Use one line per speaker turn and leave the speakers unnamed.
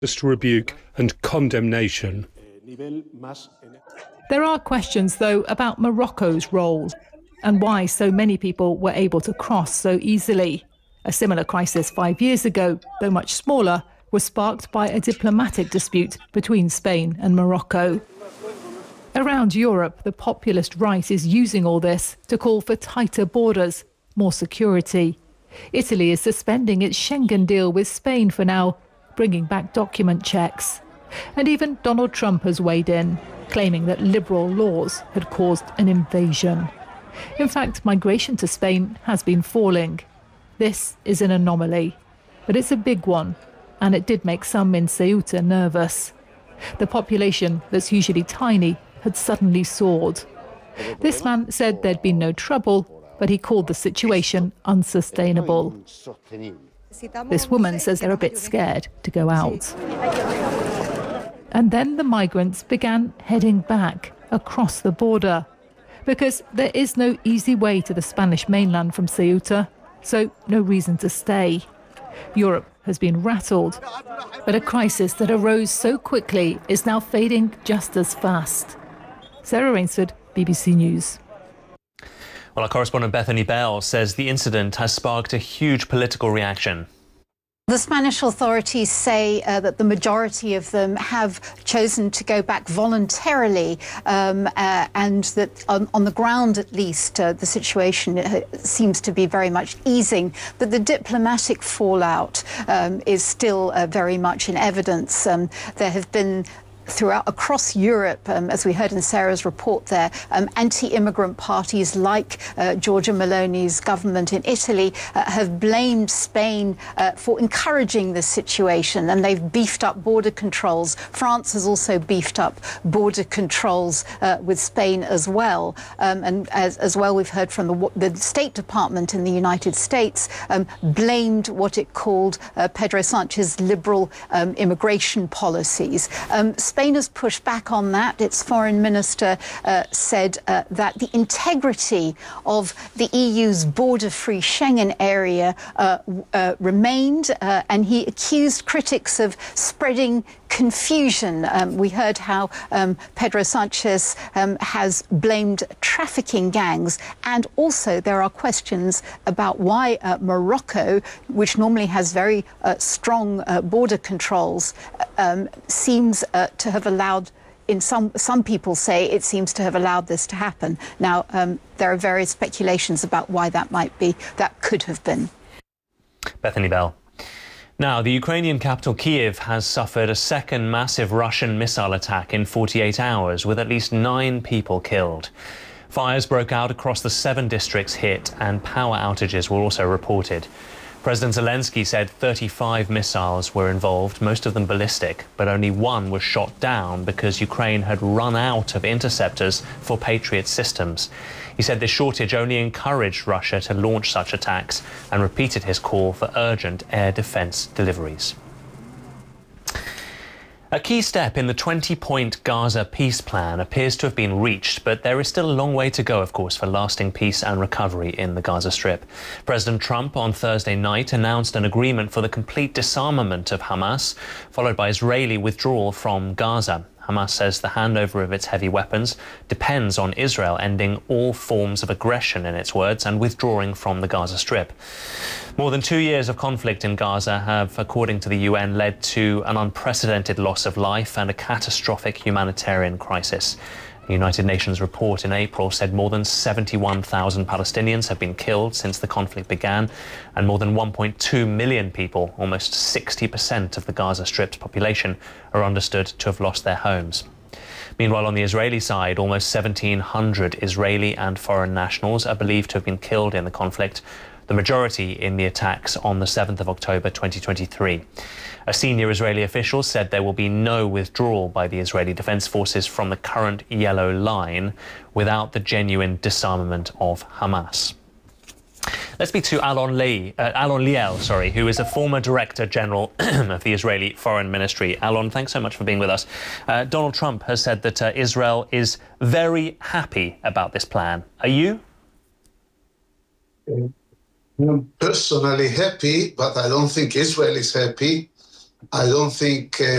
rebuke and condemnation.
There are questions, though, about Morocco's role and why so many people were able to cross so easily. A similar crisis 5 years ago, though much smaller, was sparked by a diplomatic dispute between Spain and Morocco. Around Europe, the populist right is using all this to call for tighter borders, more security. Italy is suspending its Schengen deal with Spain for now, bringing back document checks. And even Donald Trump has weighed in, claiming that liberal laws had caused an invasion. In fact, migration to Spain has been falling. This is an anomaly, but it's a big one, and it did make some in Ceuta nervous. The population, that's usually tiny, had suddenly soared. This man said there'd been no trouble, but he called the situation unsustainable. This woman says they're a bit scared to go out. And then the migrants began heading back across the border, because there is no easy way to the Spanish mainland from Ceuta, so no reason to stay. Europe has been rattled, but a crisis that arose so quickly is now fading just as fast. Sarah Rainsford, BBC News.
Well, our correspondent Bethany Bell says the incident has sparked a huge political reaction.
The Spanish authorities say that the majority of them have chosen to go back voluntarily, and that on the ground, at least, the situation seems to be very much easing. But the diplomatic fallout is still very much in evidence. There have been across Europe, as we heard in Sarah's report there, anti-immigrant parties like Giorgia Meloni's government in Italy have blamed Spain for encouraging this situation, and they've beefed up border controls. France has also beefed up border controls with Spain as well. And as well, we've heard from the State Department in the United States blamed what it called Pedro Sanchez's liberal immigration policies. Spain has pushed back on that. Its foreign minister said that the integrity of the EU's border-free Schengen area remained, and he accused critics of spreading confusion. We heard how Pedro Sanchez has blamed trafficking gangs, and also there are questions about why Morocco, which normally has very strong border controls, seems to have allowed, some people say it seems to have allowed this to happen. Now, there are various speculations about why that might be, that could have been.
Bethany Bell. Now, the Ukrainian capital Kyiv has suffered a second massive Russian missile attack in 48 hours, with at least 9 people killed. Fires broke out across the 7 districts hit, and power outages were also reported. President Zelensky said 35 missiles were involved, most of them ballistic, but only one was shot down because Ukraine had run out of interceptors for Patriot systems. He said this shortage only encouraged Russia to launch such attacks and repeated his call for urgent air defense deliveries. A key step in the 20-point Gaza peace plan appears to have been reached, but there is still a long way to go, of course, for lasting peace and recovery in the Gaza Strip. President Trump on Thursday night announced an agreement for the complete disarmament of Hamas, followed by Israeli withdrawal from Gaza. Hamas says the handover of its heavy weapons depends on Israel ending all forms of aggression, in its words, and withdrawing from the Gaza Strip. More than 2 years of conflict in Gaza have, according to the UN, led to an unprecedented loss of life and a catastrophic humanitarian crisis. The United Nations report in April said more than 71,000 Palestinians have been killed since the conflict began, and more than 1.2 million people, almost 60% of the Gaza Strip's population, are understood to have lost their homes. Meanwhile, on the Israeli side, almost 1,700 Israeli and foreign nationals are believed to have been killed in the conflict, the majority in the attacks on the 7th of October 2023. A senior Israeli official said there will be no withdrawal by the Israeli Defense Forces from the current yellow line without the genuine disarmament of Hamas. Let's speak to Alon Liel, who is a former Director General of the Israeli Foreign Ministry. Alon, thanks so much for being with us. Donald Trump has said that Israel is very happy about this plan. Are you?
I'm personally happy, but I don't think Israel is happy. I don't think